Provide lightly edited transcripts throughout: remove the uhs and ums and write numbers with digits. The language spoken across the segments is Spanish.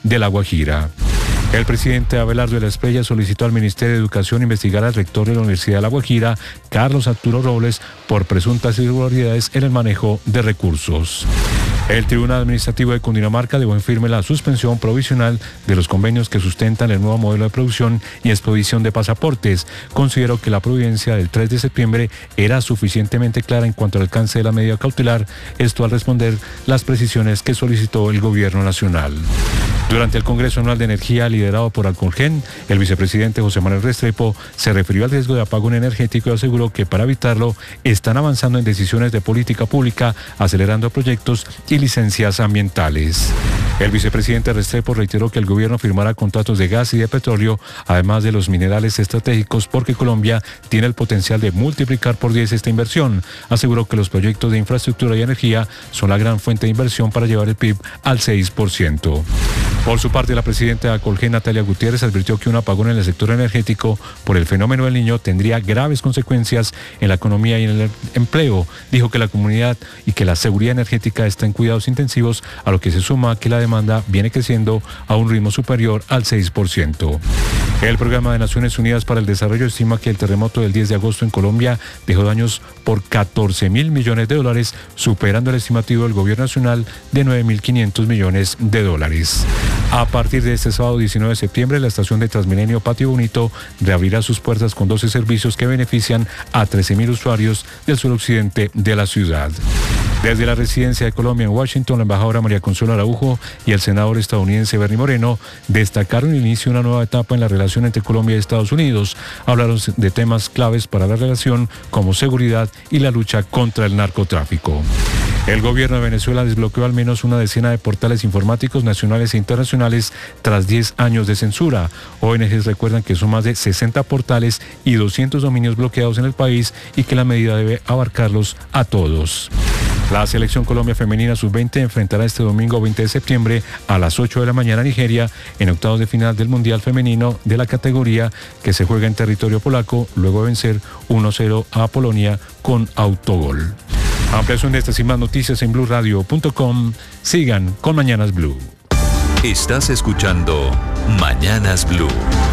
de La Guajira. El presidente Abelardo de la Espriella solicitó al Ministerio de Educación investigar al rector de la Universidad de La Guajira, Carlos Arturo Robles, por presuntas irregularidades en el manejo de recursos. El Tribunal Administrativo de Cundinamarca dejó en firme la suspensión provisional de los convenios que sustentan el nuevo modelo de producción y expedición de pasaportes. Consideró que la providencia del 3 de septiembre era suficientemente clara en cuanto al alcance de la medida cautelar, esto al responder las precisiones que solicitó el Gobierno Nacional. Durante el Congreso Anual de Energía liderado por Alcolgen, el vicepresidente José Manuel Restrepo se refirió al riesgo de apagón energético y aseguró que para evitarlo están avanzando en decisiones de política pública, acelerando proyectos y licencias ambientales. El vicepresidente Restrepo reiteró que el gobierno firmará contratos de gas y de petróleo, además de los minerales estratégicos, porque Colombia tiene el potencial de multiplicar por 10 esta inversión. Aseguró que los proyectos de infraestructura y energía son la gran fuente de inversión para llevar el PIB al 6%. Por su parte, la presidenta de Alcolgen, Natalia Gutiérrez, advirtió que un apagón en el sector energético por el fenómeno del Niño tendría graves consecuencias en la economía y en el empleo. Dijo que la comunidad y que la seguridad energética está en cuidados intensivos, a lo que se suma que la demanda viene creciendo a un ritmo superior al 6%. El Programa de Naciones Unidas para el Desarrollo estima que el terremoto del 10 de agosto en Colombia dejó daños por 14.000 millones de dólares, superando el estimativo del Gobierno Nacional de 9.500 millones de dólares. A partir de este sábado 19 de septiembre, la estación de Transmilenio Patio Bonito reabrirá sus puertas con 12 servicios que benefician a 13.000 usuarios del suroccidente de la ciudad. Desde la residencia de Colombia en Washington, la embajadora María Consuelo Araujo y el senador estadounidense Bernie Moreno destacaron el inicio de una nueva etapa en la relación entre Colombia y Estados Unidos. Hablaron de temas claves para la relación como seguridad y la lucha contra el narcotráfico. El gobierno de Venezuela desbloqueó al menos una decena de portales informáticos nacionales e internacionales tras 10 años de censura. ONGs recuerdan que son más de 60 portales y 200 dominios bloqueados en el país y que la medida debe abarcarlos a todos. La Selección Colombia Femenina Sub-20 enfrentará este domingo 20 de septiembre a las 8 de la mañana a Nigeria en octavos de final del Mundial Femenino de la categoría que se juega en territorio polaco luego de vencer 1-0 a Polonia con autogol. Ampliación de estas y más noticias en BluRadio.com. Sigan con Mañanas Blue. Estás escuchando Mañanas Blue.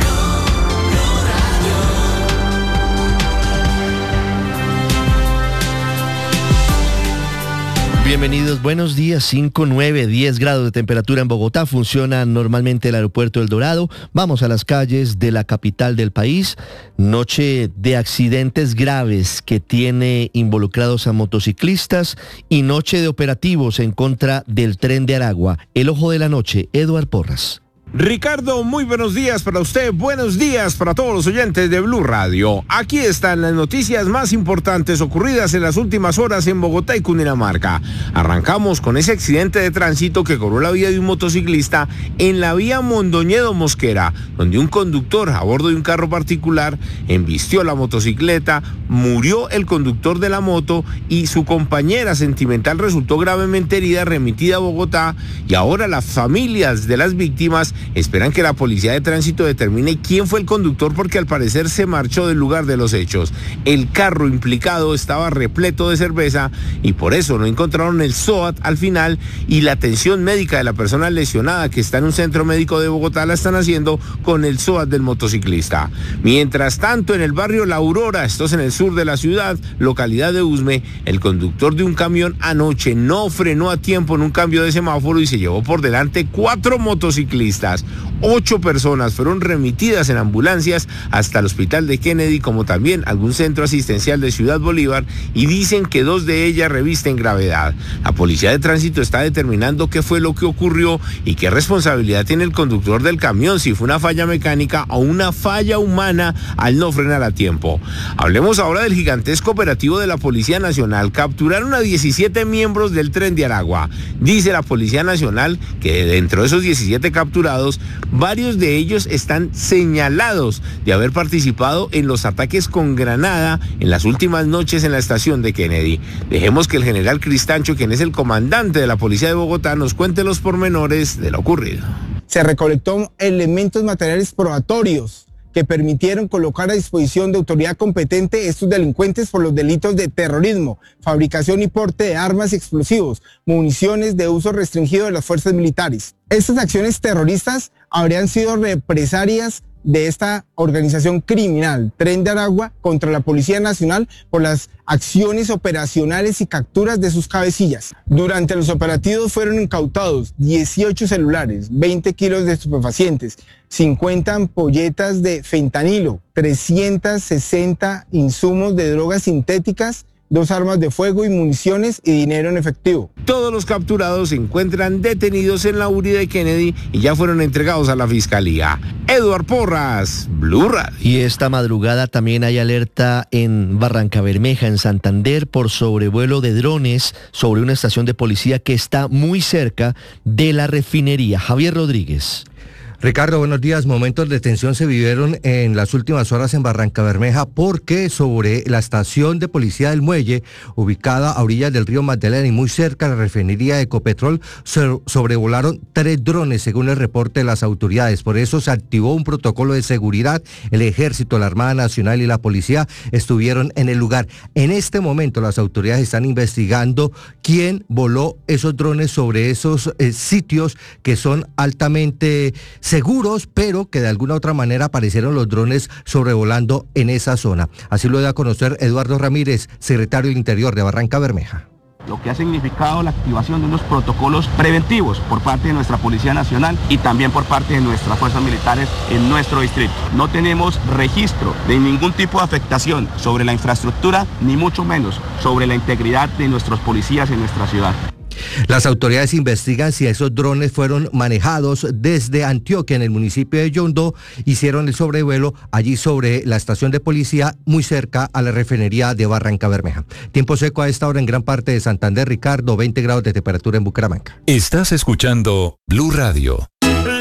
Bienvenidos, buenos días, 5, 9, 10 grados de temperatura en Bogotá, funciona normalmente el aeropuerto El Dorado, vamos a las calles de la capital del país, noche de accidentes graves que tiene involucrados a motociclistas y noche de operativos en contra del tren de Aragua. El ojo de la noche, Eduard Porras. Ricardo, muy buenos días para usted, buenos días para todos los oyentes de Blue Radio. Aquí están las noticias más importantes ocurridas en las últimas horas en Bogotá y Cundinamarca. Arrancamos con ese accidente de tránsito que cobró la vida de un motociclista en la vía Mondoñedo Mosquera, donde un conductor a bordo de un carro particular embistió la motocicleta, murió el conductor de la moto y su compañera sentimental resultó gravemente herida, remitida a Bogotá, y ahora las familias de las víctimas esperan que la policía de tránsito determine quién fue el conductor porque al parecer se marchó del lugar de los hechos. El carro implicado estaba repleto de cerveza y por eso no encontraron el SOAT al final, y la atención médica de la persona lesionada que está en un centro médico de Bogotá la están haciendo con el SOAT del motociclista. Mientras tanto, en el barrio La Aurora, esto es en el sur de la ciudad, localidad de Usme, el conductor de un camión anoche no frenó a tiempo en un cambio de semáforo y se llevó por delante 4 motociclistas. 8 personas fueron remitidas en ambulancias hasta el hospital de Kennedy, como también algún centro asistencial de Ciudad Bolívar, y dicen que 2 de ellas revisten gravedad. La policía de tránsito está determinando qué fue lo que ocurrió y qué responsabilidad tiene el conductor del camión, si fue una falla mecánica o una falla humana al no frenar a tiempo. Hablemos ahora del gigantesco operativo de la Policía Nacional. Capturaron a 17 miembros del Tren de Aragua. Dice la Policía Nacional que dentro de esos 17 capturados, varios de ellos están señalados de haber participado en los ataques con granada en las últimas noches en la estación de Kennedy. Dejemos que el general Cristancho, quien es el comandante de la Policía de Bogotá, nos cuente los pormenores de lo ocurrido. Se recolectó elementos materiales probatorios que permitieron colocar a disposición de autoridad competente estos delincuentes por los delitos de terrorismo, fabricación y porte de armas y explosivos, municiones de uso restringido de las fuerzas militares. Estas acciones terroristas habrían sido represalias de esta organización criminal, Tren de Aragua, contra la Policía Nacional por las acciones operacionales y capturas de sus cabecillas. Durante los operativos fueron incautados 18 celulares, 20 kilos de estupefacientes, 50 ampolletas de fentanilo, 360 insumos de drogas sintéticas, 2 armas de fuego y municiones y dinero en efectivo. Todos los capturados se encuentran detenidos en la URI de Kennedy y ya fueron entregados a la Fiscalía. Eduard Porras, Blue Radio. Y esta madrugada también hay alerta en Barrancabermeja, en Santander, por sobrevuelo de drones sobre una estación de policía que está muy cerca de la refinería. Javier Rodríguez. Ricardo, buenos días. Momentos de tensión se vivieron en las últimas horas en Barrancabermeja porque sobre la estación de policía del Muelle, ubicada a orillas del río Magdalena y muy cerca de la refinería de Ecopetrol, sobrevolaron 3 drones según el reporte de las autoridades. Por eso se activó un protocolo de seguridad. El Ejército, la Armada Nacional y la Policía estuvieron en el lugar. En este momento las autoridades están investigando quién voló esos drones sobre esos sitios que son altamente seguros, pero que de alguna u otra manera aparecieron los drones sobrevolando en esa zona. Así lo da a conocer Eduardo Ramírez, secretario del Interior de Barrancabermeja. Lo que ha significado la activación de unos protocolos preventivos por parte de nuestra Policía Nacional y también por parte de nuestras fuerzas militares en nuestro distrito. No tenemos registro de ningún tipo de afectación sobre la infraestructura, ni mucho menos sobre la integridad de nuestros policías en nuestra ciudad. Las autoridades investigan si esos drones fueron manejados desde Antioquia, en el municipio de Yondó. Hicieron el sobrevuelo allí sobre la estación de policía, muy cerca a la refinería de Barrancabermeja. Tiempo seco a esta hora en gran parte de Santander, Ricardo, 20 grados de temperatura en Bucaramanga. Estás escuchando Blue Radio.